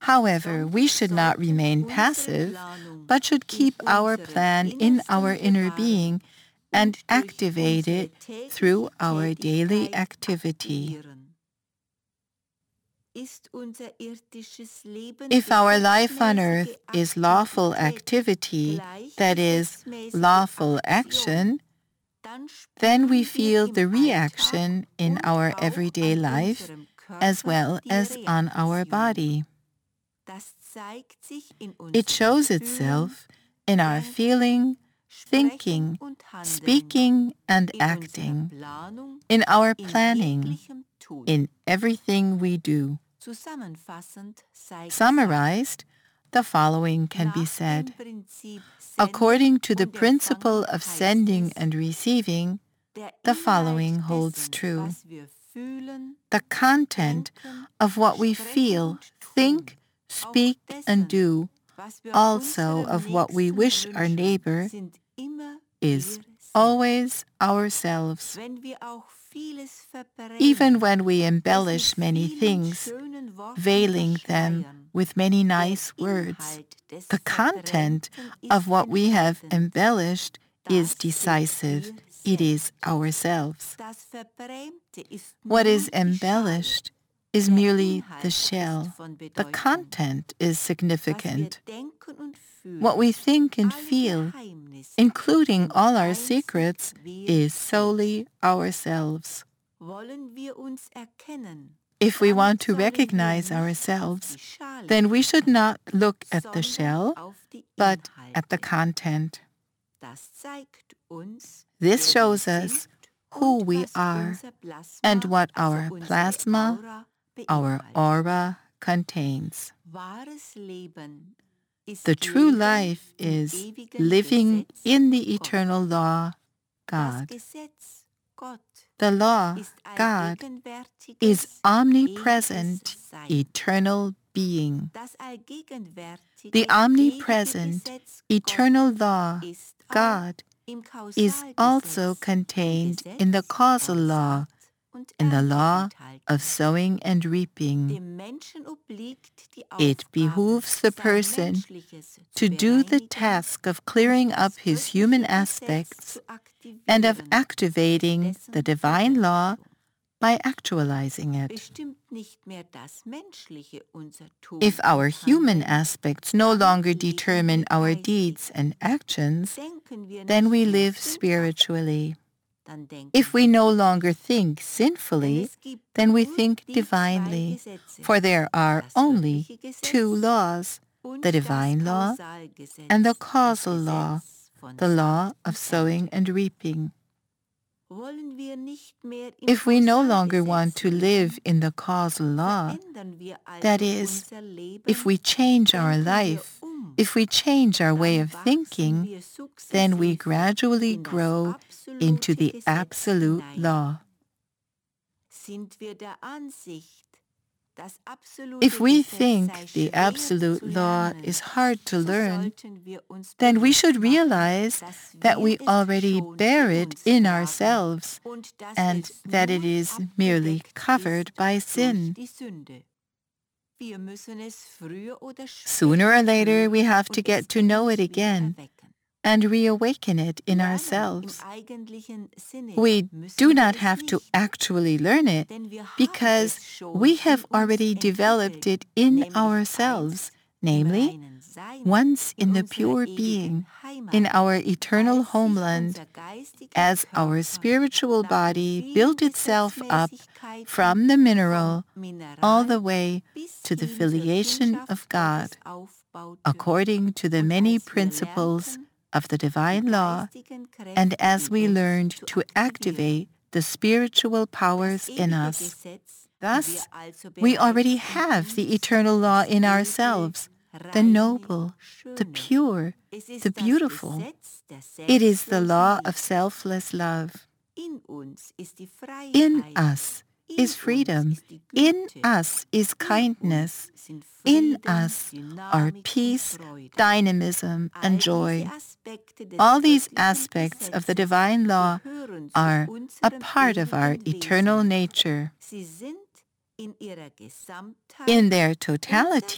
However, we should not remain passive, but should keep our plan in our inner being and activate it through our daily activity. If our life on earth is lawful activity, that is, lawful action, then we feel the reaction in our everyday life as well as on our body. It shows itself in our feeling, thinking, speaking, and acting, in our planning, in everything we do. Summarized, the following can be said. According to the principle of sending and receiving, the following holds true. The content of what we feel, think, speak, and do, also of what we wish our neighbor, is always ourselves. Even when we embellish many things, veiling them with many nice words, the content of what we have embellished is decisive. It is ourselves. What is embellished is merely the shell. The content is significant. What we think and feel, including all our secrets, is solely ourselves. If we want to recognize ourselves, then we should not look at the shell, but at the content. This shows us who we are and what our plasma, our aura, contains. The true life is living in the eternal law, God. The law, God, is omnipresent, eternal being. The omnipresent, eternal law, God, is also contained in the causal law, in the law of sowing and reaping. It behooves the person to do the task of clearing up his human aspects and of activating the divine law by actualizing it. If our human aspects no longer determine our deeds and actions, then we live spiritually. If we no longer think sinfully, then we think divinely, for there are only two laws, the divine law and the causal law, the law of sowing and reaping. If we no longer want to live in the causal law, that is, if we change our life, if we change our way of thinking, then we gradually grow into the absolute law. If we think the absolute law is hard to learn, then we should realize that we already bear it in ourselves and that it is merely covered by sin. Sooner or later, we have to get to know it again and reawaken it in ourselves. We do not have to actually learn it because we have already developed it in ourselves, namely, once in the pure being, in our eternal homeland, as our spiritual body built itself up from the mineral all the way to the filiation of God, according to the many principles of the divine law, and as we learned to activate the spiritual powers in us. Thus, we already have the eternal law in ourselves, the noble, the pure, the beautiful. It is the law of selfless love. In us is freedom. In us is kindness. In us are peace, dynamism, and joy. All these aspects of the divine law are a part of our eternal nature. In their totality,